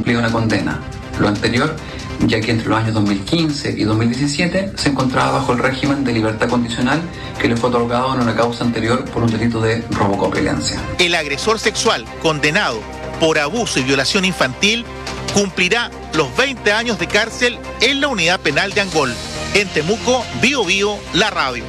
cumplido una condena. Lo anterior, ya que entre los años 2015 y 2017 se encontraba bajo el régimen de libertad condicional que le fue otorgado en una causa anterior por un delito de robo con violencia. El agresor sexual condenado por abuso y violación infantil cumplirá los 20 años de cárcel en la unidad penal de Angol. En Temuco, Bío Bío, la radio.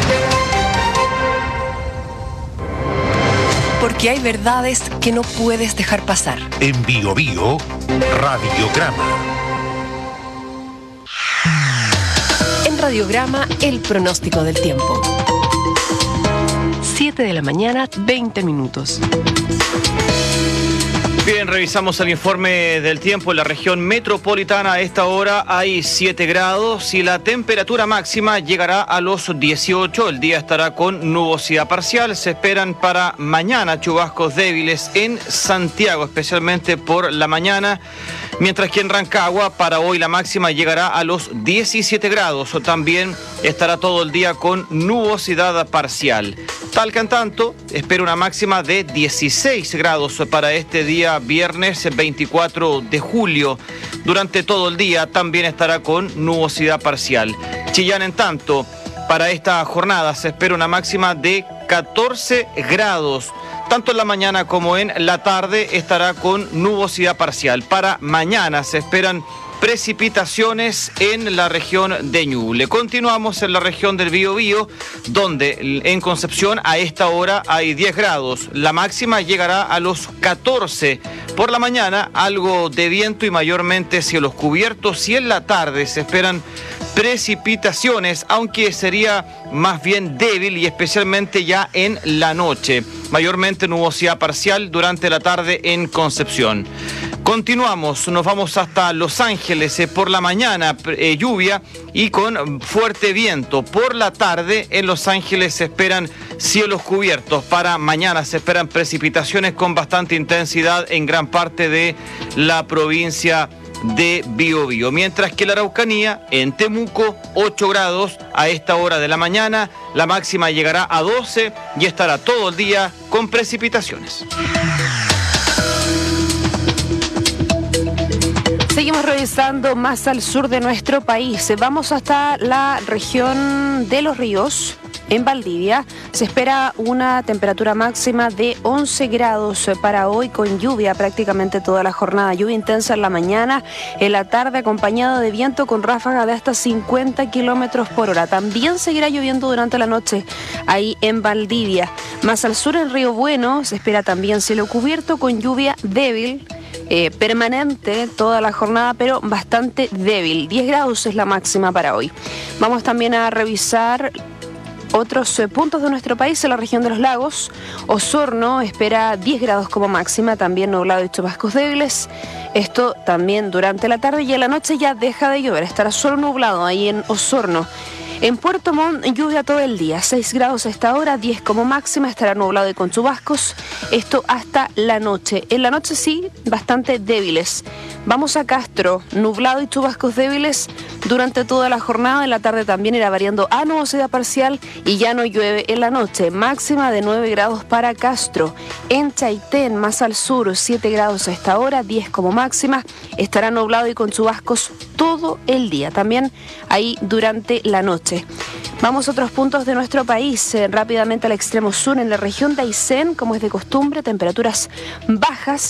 Porque hay verdades que no puedes dejar pasar. En Bío Bío, Radiograma. En Radiograma, el pronóstico del tiempo. 7 de la mañana, 20 minutos. Bien, revisamos el informe del tiempo en la región metropolitana. A esta hora hay 7 grados y la temperatura máxima llegará a los 18. El día estará con nubosidad parcial. Se esperan para mañana chubascos débiles en Santiago, especialmente por la mañana. Mientras que en Rancagua, para hoy la máxima llegará a los 17 grados. También estará todo el día con nubosidad parcial. Talca, en tanto, espera una máxima de 16 grados para este día viernes 24 de julio. Durante todo el día también estará con nubosidad parcial. Chillán, en tanto, para esta jornada se espera una máxima de 14 grados. Tanto en la mañana como en la tarde estará con nubosidad parcial. Para mañana se esperan precipitaciones en la región de Ñuble. Continuamos en la región del Biobío, donde en Concepción a esta hora hay 10 grados. La máxima llegará a los 14. Por la mañana algo de viento y mayormente cielos cubiertos, y en la tarde se esperan precipitaciones, aunque sería más bien débil y especialmente ya en la noche. Mayormente nubosidad parcial durante la tarde en Concepción. Continuamos, nos vamos hasta Los Ángeles. Por la mañana lluvia y con fuerte viento. Por la tarde en Los Ángeles se esperan cielos cubiertos. Para mañana se esperan precipitaciones con bastante intensidad en gran parte de la provincia de Biobío. Mientras que la Araucanía, en Temuco, 8 grados a esta hora de la mañana. La máxima llegará a 12 y estará todo el día con precipitaciones. Seguimos revisando más al sur de nuestro país. Vamos hasta la región de Los Ríos. En Valdivia se espera una temperatura máxima de 11 grados para hoy, con lluvia prácticamente toda la jornada. Lluvia intensa en la mañana, en la tarde acompañado de viento con ráfaga de hasta 50 kilómetros por hora. También seguirá lloviendo durante la noche ahí en Valdivia. Más al sur, en Río Bueno, se espera también cielo cubierto con lluvia débil. Permanente toda la jornada, pero bastante débil. 10 grados es la máxima para hoy. Vamos también a revisar otros puntos de nuestro país. En la región de los lagos, Osorno espera 10 grados como máxima, también nublado y chubascos débiles. Esto también durante la tarde, y en la noche ya deja de llover, estará solo nublado ahí en Osorno. En Puerto Montt, lluvia todo el día, 6 grados a esta hora, 10 como máxima, estará nublado y con chubascos, esto hasta la noche. En la noche sí, bastante débiles. Vamos a Castro, nublado y chubascos débiles durante toda la jornada. En la tarde también irá variando a nubosidad parcial y ya no llueve en la noche. Máxima de 9 grados para Castro. En Chaitén, más al sur, 7 grados a esta hora, 10 como máxima, estará nublado y con chubascos todo el día, también ahí durante la noche. Vamos a otros puntos de nuestro país, rápidamente al extremo sur, en la región de Aysén, como es de costumbre, temperaturas bajas.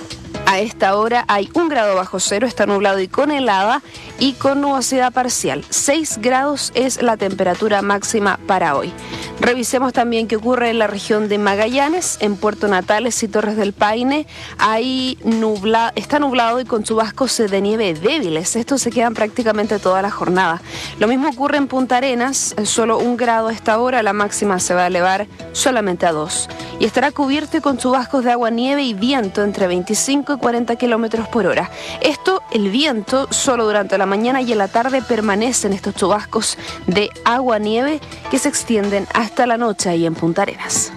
A esta hora hay 1 grado bajo cero, está nublado y con helada y con nubosidad parcial. 6 grados es la temperatura máxima para hoy. Revisemos también qué ocurre en la región de Magallanes, en Puerto Natales y Torres del Paine. Ahí está nublado y con chubascos de nieve débiles. Estos se quedan prácticamente toda la jornada. Lo mismo ocurre en Punta Arenas, solo 1 grado a esta hora, la máxima se va a elevar solamente a 2. Y estará cubierto y con chubascos de agua, nieve y viento entre 25 y 40 kilómetros por hora. Esto, el viento, solo durante la mañana, y en la tarde permanecen estos chubascos de agua, nieve que se extienden hasta la noche ahí en Punta Arenas.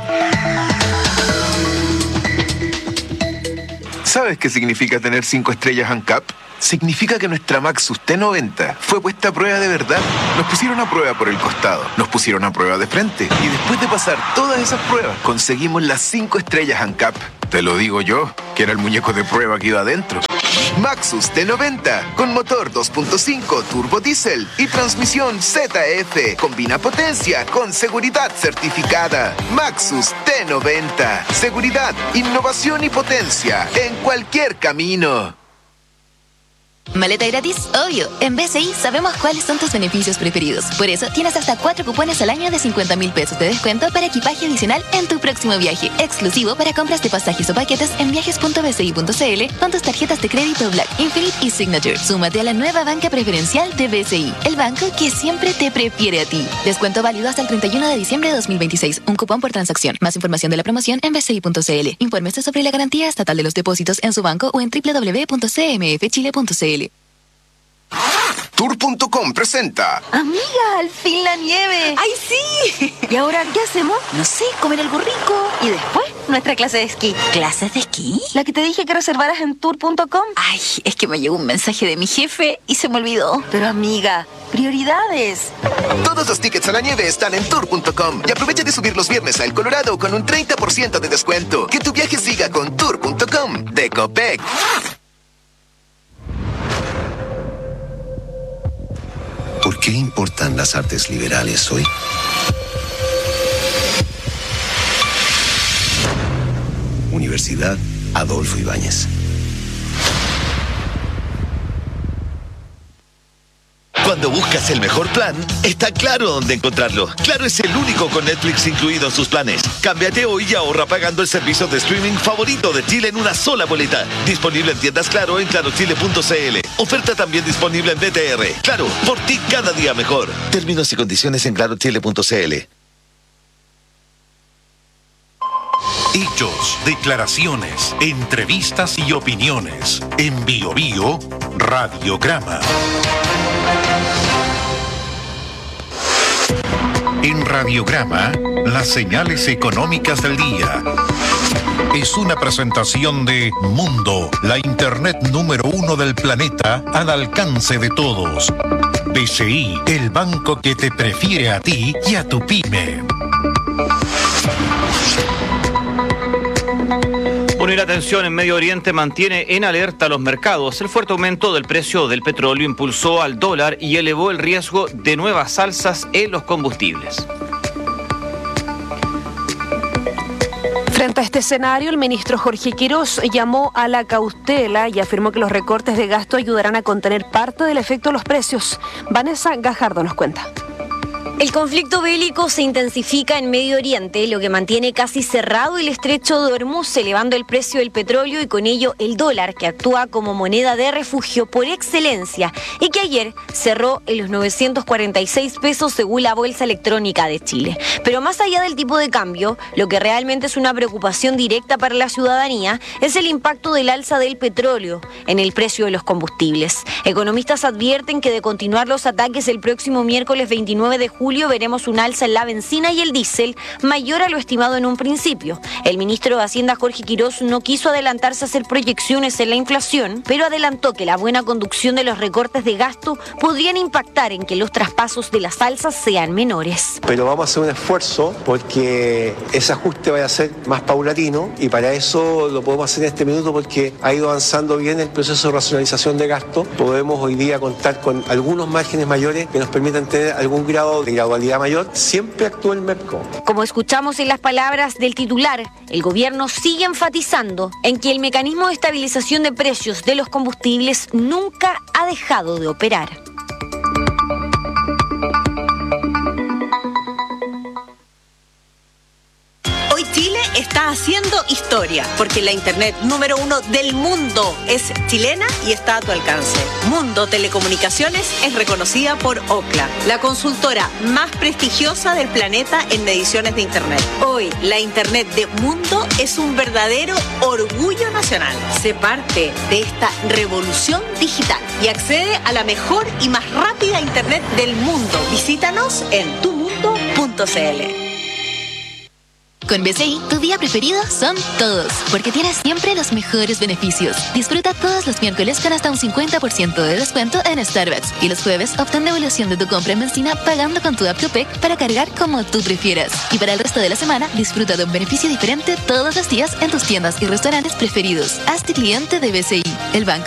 ¿Sabes qué significa tener 5 estrellas ANCAP? Significa que nuestra Maxus T90 fue puesta a prueba de verdad. Nos pusieron a prueba por el costado, nos pusieron a prueba de frente, y después de pasar todas esas pruebas, conseguimos las 5 estrellas ANCAP. Te lo digo yo, que era el muñeco de prueba que iba adentro. Maxus T90 con motor 2.5 turbo diésel y transmisión ZF. Combina potencia con seguridad certificada. Maxus T90. Seguridad, innovación y potencia en cualquier camino. ¿Maleta gratis? Obvio. En BCI sabemos cuáles son tus beneficios preferidos. Por eso tienes hasta 4 cupones al año de 50.000 pesos de descuento para equipaje adicional en tu próximo viaje. Exclusivo para compras de pasajes o paquetes en viajes.bci.cl con tus tarjetas de crédito Black, Infinite y Signature. Súmate a la nueva banca preferencial de BCI, el banco que siempre te prefiere a ti. Descuento válido hasta el 31 de diciembre de 2026. Un cupón por transacción. Más información de la promoción en bci.cl. Infórmese sobre la garantía estatal de los depósitos en su banco o en www.cmfchile.cl. Tour.com presenta. Amiga, al fin la nieve. ¡Ay, sí! ¿Y ahora qué hacemos? No sé, comer algo rico. Y después, nuestra clase de esquí. ¿Clases de esquí? La que te dije que reservaras en Tour.com. Ay, es que me llegó un mensaje de mi jefe y se me olvidó. Pero amiga, prioridades. Todos los tickets a la nieve están en Tour.com. Y aprovecha de subir los viernes a El Colorado con un 30% de descuento. Que tu viaje siga con Tour.com de Copec. ¿Por qué importan las artes liberales hoy? Universidad Adolfo Ibáñez. Cuando buscas el mejor plan, está Claro dónde encontrarlo. Claro es el único con Netflix incluido en sus planes. Cámbiate hoy y ahorra pagando el servicio de streaming favorito de Chile en una sola boleta. Disponible en tiendas Claro en clarochile.cl. Oferta también disponible en BTR. Claro, por ti cada día mejor. Términos y condiciones en clarochile.cl. Hechos, declaraciones, entrevistas y opiniones. En Bio Bio, Radiograma. En Radiograma, las señales económicas del día. Es una presentación de Mundo, la Internet número 1 del planeta al alcance de todos. BCI, el banco que te prefiere a ti y a tu pyme. Unir atención en Medio Oriente mantiene en alerta a los mercados. El fuerte aumento del precio del petróleo impulsó al dólar y elevó el riesgo de nuevas alzas en los combustibles. Frente a este escenario, el ministro Jorge Quirós llamó a la cautela y afirmó que los recortes de gasto ayudarán a contener parte del efecto de los precios. Vanessa Gajardo nos cuenta. El conflicto bélico se intensifica en Medio Oriente, lo que mantiene casi cerrado el estrecho de Hormuz, elevando el precio del petróleo y con ello el dólar, que actúa como moneda de refugio por excelencia y que ayer cerró en los 946 pesos según la Bolsa Electrónica de Chile. Pero más allá del tipo de cambio, lo que realmente es una preocupación directa para la ciudadanía es el impacto del alza del petróleo en el precio de los combustibles. Economistas advierten que de continuar los ataques el próximo miércoles 29 de julio veremos un alza en la benzina y el diésel mayor a lo estimado en un principio. El ministro de Hacienda Jorge Quirós no quiso adelantarse a hacer proyecciones en la inflación, pero adelantó que la buena conducción de los recortes de gasto podrían impactar en que los traspasos de las alzas sean menores. Pero vamos a hacer un esfuerzo porque ese ajuste vaya a ser más paulatino y para eso lo podemos hacer en este minuto porque ha ido avanzando bien el proceso de racionalización de gasto. Podemos hoy día contar con algunos márgenes mayores que nos permitan tener algún grado de gradualidad mayor. Siempre actúa el MEPCO. Como escuchamos en las palabras del titular, el gobierno sigue enfatizando en que el mecanismo de estabilización de precios de los combustibles nunca ha dejado de operar. Hoy Chile está haciendo historia, porque la Internet número 1 del mundo es chilena y está a tu alcance. Mundo Telecomunicaciones es reconocida por Ookla, la consultora más prestigiosa del planeta en mediciones de Internet. Hoy, la Internet de Mundo es un verdadero orgullo nacional. Sé parte de esta revolución digital y accede a la mejor y más rápida Internet del mundo. Visítanos en tumundo.cl. Con BCI, tu día preferido son todos, porque tienes siempre los mejores beneficios. Disfruta todos los miércoles con hasta un 50% de descuento en Starbucks. Y los jueves, obtén devolución de tu compra en benzina pagando con tu app Copec para cargar como tú prefieras. Y para el resto de la semana, disfruta de un beneficio diferente todos los días en tus tiendas y restaurantes preferidos. Hazte cliente de BCI, el banco